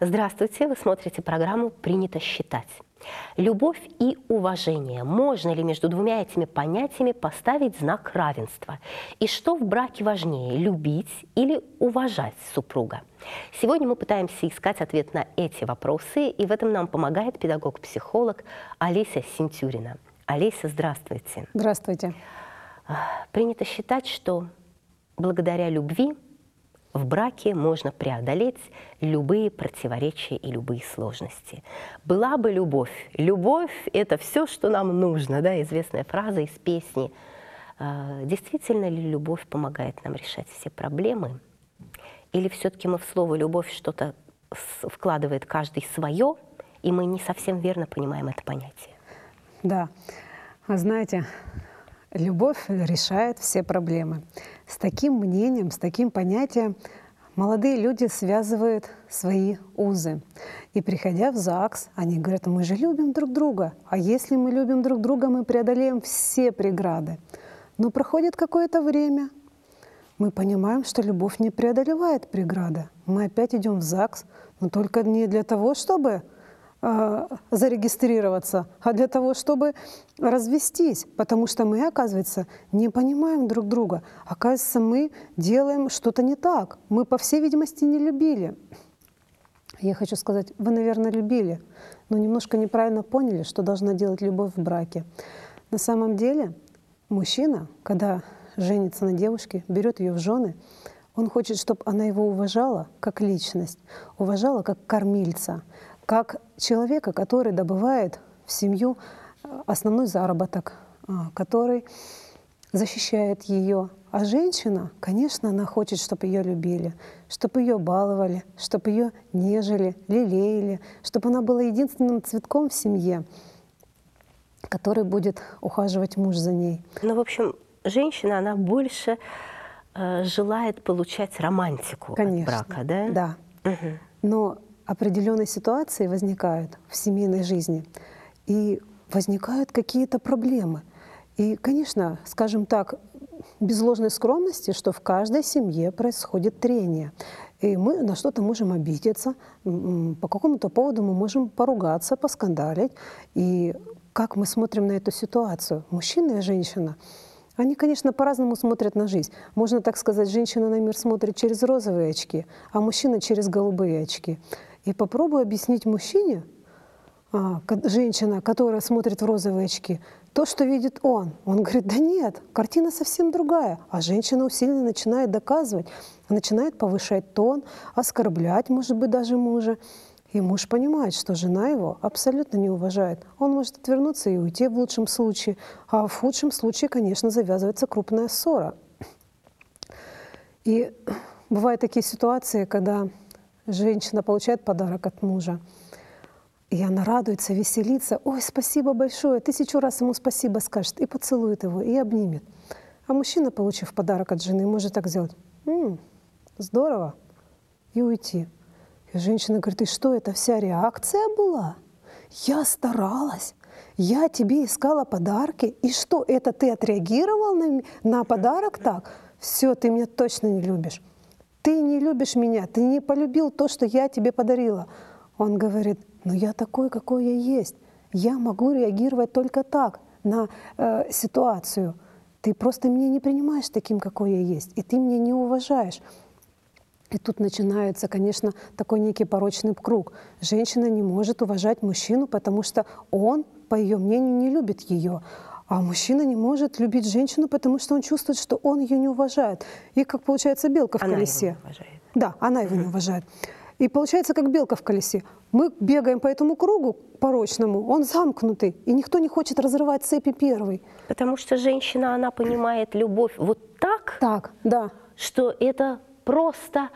Здравствуйте, вы смотрите программу «Принято считать». Любовь и уважение. Можно ли между двумя этими понятиями поставить знак равенства? И что в браке важнее, любить или уважать супруга? Сегодня мы пытаемся искать ответ на эти вопросы, и в этом нам помогает педагог-психолог Олеся Синтюрина. Олеся, здравствуйте. Здравствуйте. Принято считать, что благодаря любви в браке можно преодолеть любые противоречия и любые сложности. Была бы любовь. Любовь – это все, что нам нужно. Да? Известная фраза из песни. Действительно ли любовь помогает нам решать все проблемы? Или все-таки мы в слово «любовь» что-то вкладывает каждый свое, и мы не совсем верно понимаем это понятие? Да. Знаете, любовь решает все проблемы. С таким мнением, с таким понятием молодые люди связывают свои узы. И приходя в ЗАГС, они говорят: мы же любим друг друга. А если мы любим друг друга, мы преодолеем все преграды. Но проходит какое-то время, мы понимаем, что любовь не преодолевает преграды. Мы опять идем в ЗАГС, но только не для того, чтобы зарегистрироваться, а для того, чтобы развестись, потому что мы, оказывается, не понимаем друг друга. Оказывается, мы делаем что-то не так. Мы, по всей видимости, не любили. Я хочу сказать, вы, наверное, любили, но немножко неправильно поняли, что должна делать любовь в браке. На самом деле, мужчина, когда женится на девушке, берет ее в жены, он хочет, чтобы она его уважала как личность, уважала как кормильца, как человека, который добывает в семью основной заработок, который защищает ее. А женщина, конечно, она хочет, чтобы ее любили, чтобы ее баловали, чтобы ее нежели, лелеяли, чтобы она была единственным цветком в семье, который будет ухаживать муж за ней. Ну, в общем, женщина, она больше желает получать романтику, конечно, от брака, да? Да. Угу. Но определенные ситуации возникают в семейной жизни, и возникают какие-то проблемы. И, конечно, скажем так, без ложной скромности, что в каждой семье происходит трение. И мы на что-то можем обидеться, по какому-то поводу мы можем поругаться, поскандалить. И как мы смотрим на эту ситуацию? Мужчина и женщина, они, конечно, по-разному смотрят на жизнь. Можно так сказать, женщина на мир смотрит через розовые очки, а мужчина через голубые очки. И попробуй объяснить мужчине, женщина, которая смотрит в розовые очки, то, что видит он. Он говорит: да нет, картина совсем другая. А женщина усиленно начинает доказывать, начинает повышать тон, оскорблять, может быть, даже мужа. И муж понимает, что жена его абсолютно не уважает. Он может отвернуться и уйти в лучшем случае, а в худшем случае, конечно, завязывается крупная ссора. И бывают такие ситуации, когда женщина получает подарок от мужа, и она радуется, веселится. Ой, спасибо большое, 1000 раз ему спасибо скажет, и поцелует его, и обнимет. А мужчина, получив подарок от жены, может так сделать: здорово, и уйти. И женщина говорит: и что, это вся реакция была? Я старалась, я тебе искала подарки, и что, это ты отреагировал на подарок так? Все, ты меня точно не любишь. Ты не любишь меня, ты не полюбил то, что я тебе подарила. Он говорит: ну я такой, какой я есть. Я могу реагировать только так на ситуацию. Ты просто меня не принимаешь таким, какой я есть, и ты меня не уважаешь. И тут начинается, конечно, такой некий порочный круг. Женщина не может уважать мужчину, потому что он, по ее мнению, не любит ее. А мужчина не может любить женщину, потому что он чувствует, что он ее не уважает. И как получается белка в колесе. Она его не уважает. Да, она его не уважает. И получается, как белка в колесе. Мы бегаем по этому кругу порочному, он замкнутый, и никто не хочет разрывать цепи первый. Потому что женщина, она понимает любовь вот так, Так, да. что это просто